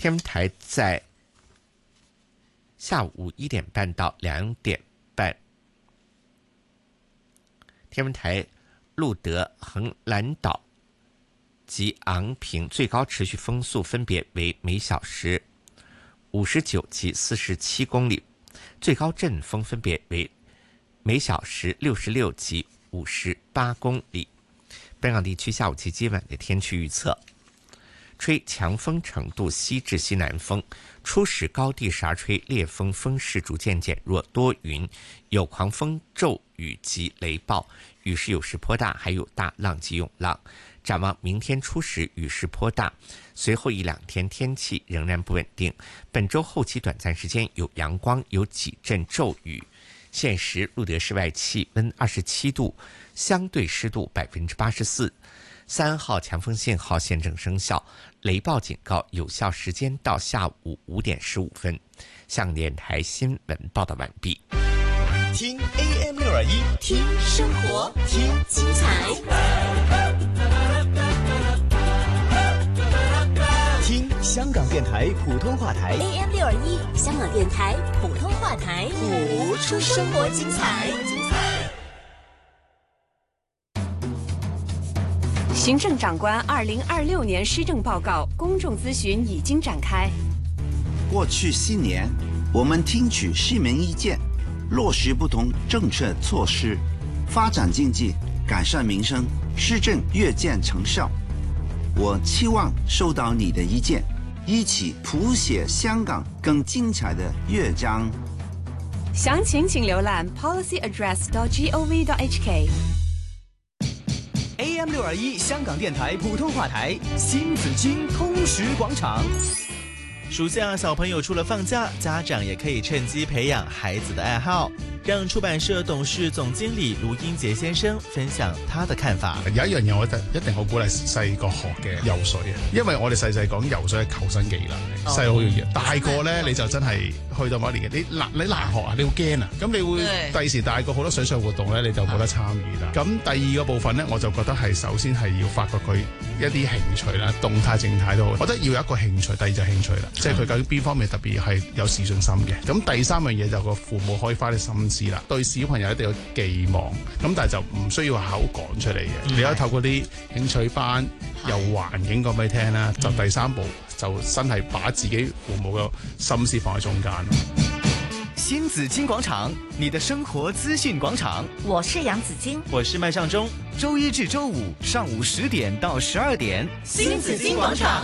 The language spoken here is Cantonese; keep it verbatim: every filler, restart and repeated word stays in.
天文台在下午一点半到两点半，天文台路德、横兰岛及昂坪最高持续风速分别为每小时五十九及四十七公里，最高阵风分别为每小时六十六及五十八公里。本港地区下午及今晚的天气预测：吹强风程度西至西南风，初时高地时而吹烈风，风势逐渐减弱，多云，有狂风骤雨及雷暴，雨势有时颇大，还有大浪及涌浪。展望明天初时雨势颇大，随后一两天天气仍然不稳定。本周后期短暂时间有阳光，有几阵骤雨。现时路德室外气温二十七度，相对湿度百分之八十四。三号强风信号现正生效，雷暴警告有效时间到下午五点十五分。香港电台新闻报道完毕。 听 A M 六二一， 听生活， 听精彩。 听香港电台普通话台 A M 六二一，香港电台普通话台， 谱出生活精彩。 行政长官二零二六年施政报告公众咨询已经展开。 过去四年，我们听取市民意见，落实不同政策措施，发展经济，改善民生，施政越见成效。我期望收到你的意见，一起谱写香港更精彩的乐章。 详情请浏览 policy address dot gov dot h k。 A M 六二一香港电台普通话台新紫荆通识广场。 暑假小朋友除了放假，家长也可以趁機培養孩子的愛好。讓出版社董事總經理盧英傑先生分享他的看法。 有一樣嘢我覺得一定好鼓勵細個學嘅游水啊，因為我哋細細講游水係求生技能，細個好容易，大個咧你就真係去到某一年嘅，你難你難學啊，你會驚啊，咁你會第時大個好多水上活動咧你就冇得參與啦。咁第二個部分咧，我就覺得係首先係要發掘佢一啲興趣啦，動態靜態都好，我覺得要有一個興趣，第二就係興趣啦，即係佢究竟邊方面特別係有自信心嘅。咁第三樣嘢就個父母可以花啲心思啦，對小朋友一定要寄望，咁但係就唔需要口講出嚟嘅，嗯、你可以透過啲興趣班，由環境講俾你聽啦，就第三步就真係把自己父母嘅心思放喺中間。 新紫荊廣場，你的生活資訊廣場。 我是楊子矜， 我是麥尚中。 周一至周五上午十點到十二點， 新紫荊廣場。